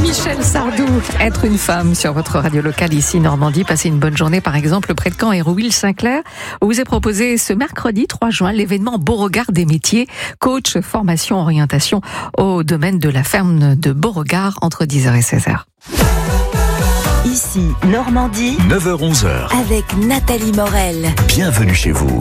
Michel Sardou, être une femme sur votre radio locale ici Normandie. Passez une bonne journée par exemple près de Caen et Hérouville-Saint-Clair où vous est proposé ce mercredi 3 juin l'événement Beauregard des métiers, coach, formation, orientation au domaine de la ferme de Beauregard entre 10h et 16h. Ici Normandie, 9h-11h. avec Nathalie Morel. Bienvenue chez vous.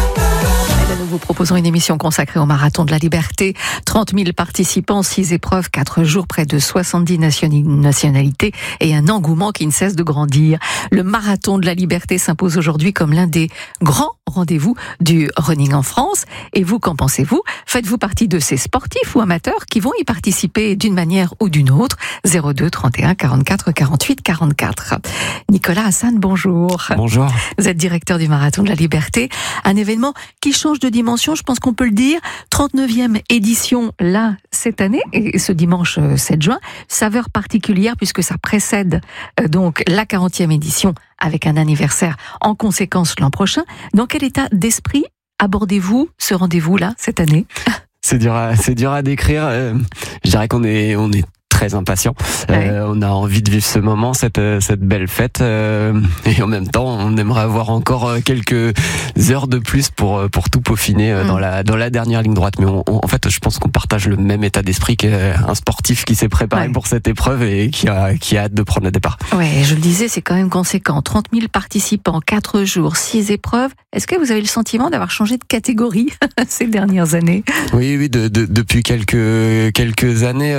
Nous vous proposons une émission consacrée au Marathon de la Liberté. 30 000 participants, 6 épreuves, 4 jours, près de 70 nationalités et un engouement qui ne cesse de grandir. Le Marathon de la Liberté s'impose aujourd'hui comme l'un des grands rendez-vous du running en France. Et vous, qu'en pensez-vous ? Faites-vous partie de ces sportifs ou amateurs qui vont y participer d'une manière ou d'une autre ? 02 31 44 48 44. Nicolas Hassan, bonjour. Bonjour. Vous êtes directeur du Marathon de la Liberté, un événement qui change de dimension, je pense qu'on peut le dire. 39e édition là cette année et ce dimanche 7 juin, saveur particulière puisque ça précède donc la 40e édition avec un anniversaire en conséquence l'an prochain. Dans quel état d'esprit abordez-vous ce rendez-vous là cette année ? C'est dur à décrire. Je dirais qu'on est très impatient. Ouais. On a envie de vivre ce moment, cette belle fête, et en même temps, on aimerait avoir encore quelques heures de plus pour tout peaufiner dans la dernière ligne droite. Mais en fait, je pense qu'on partage le même état d'esprit qu'un sportif qui s'est préparé pour cette épreuve et qui a hâte de prendre le départ. Ouais, je le disais, c'est quand même conséquent. 30 000 participants, 4 jours, 6 épreuves. Est-ce que vous avez le sentiment d'avoir changé de catégorie ces dernières années ? Oui, depuis quelques années,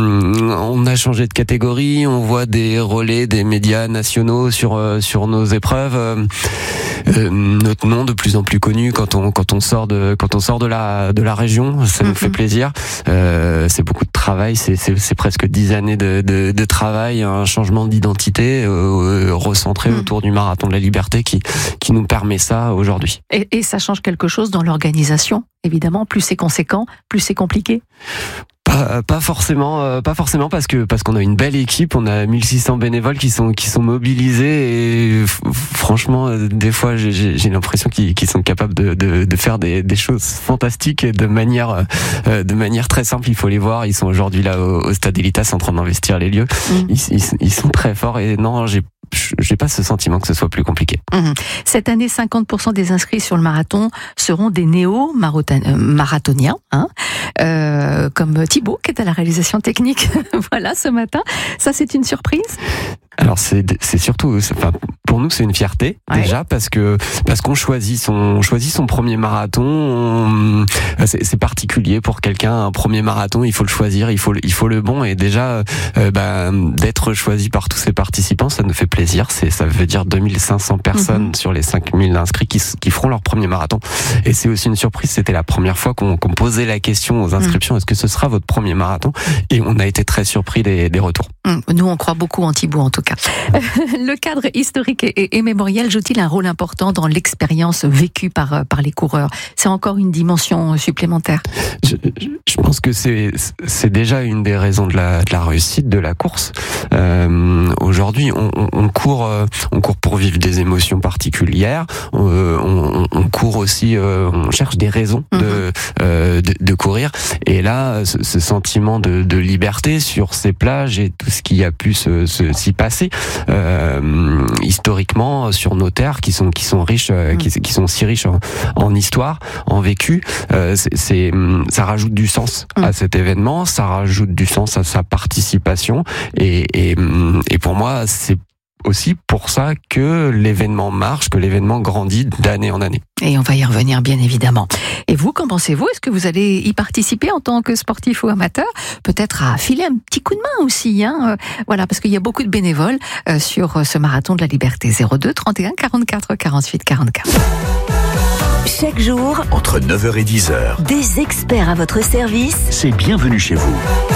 on a changé de catégorie. On voit des relais des médias nationaux sur nos épreuves. Notre nom de plus en plus connu quand on sort de la région, ça nous fait plaisir. C'est beaucoup de travail, c'est presque 10 années de travail, un changement d'identité recentré autour du Marathon de la Liberté qui nous permet ça aujourd'hui. Et ça change quelque chose dans l'organisation, évidemment. Plus c'est conséquent, plus c'est compliqué. Pas forcément parce qu'on a une belle équipe, on a 1600 bénévoles qui sont mobilisés et franchement des fois j'ai l'impression qu'ils sont capables de faire des choses fantastiques de manière très simple. Il faut les voir, ils sont aujourd'hui là au Stade Elitas en train d'investir les lieux. Ils sont très forts et non, j'ai pas ce sentiment que ce soit plus compliqué. Cette année, 50% des inscrits sur le marathon seront des néo-marathoniens, comme Thibaut, qui est à la réalisation technique, voilà, ce matin. Ça, c'est une surprise ? Alors c'est surtout, pour nous c'est une fierté déjà parce qu'on choisit son premier marathon. C'est particulier pour quelqu'un, un premier marathon, il faut le choisir, il faut le bon, et déjà d'être choisi par tous ces participants, ça nous fait plaisir. Ça veut dire 2500 personnes sur les 5000 inscrits qui feront leur premier marathon, et c'est aussi une surprise. C'était la première fois qu'on posait la question aux inscriptions, est-ce que ce sera votre premier marathon ? Et on a été très surpris des retours. Nous on croit beaucoup en Thibaut en tout cas. Le cadre historique et mémoriel joue-t-il un rôle important dans l'expérience vécue par les coureurs ? C'est encore une dimension supplémentaire. Je pense que c'est déjà une des raisons de la réussite de la course. Aujourd'hui, on court pour vivre des émotions particulières. On court aussi, on cherche des raisons de courir. Et là, ce sentiment de liberté sur ces plages et tout ce qui a pu s'y passer historiquement sur nos terres qui sont riches, qui sont si riches en histoire, en vécu, ça rajoute du sens à cet événement, ça rajoute du sens à sa participation, et pour moi c'est aussi pour ça que l'événement marche, que l'événement grandit d'année en année. Et on va y revenir bien évidemment. Et vous, qu'en pensez-vous ? Est-ce que vous allez y participer en tant que sportif ou amateur ? Peut-être à filer un petit coup de main aussi, voilà, parce qu'il y a beaucoup de bénévoles sur ce Marathon de la Liberté. 02 31 44 48 44. Chaque jour, Entre 9h et 10h, des experts à votre service. c'est Bienvenue chez vous.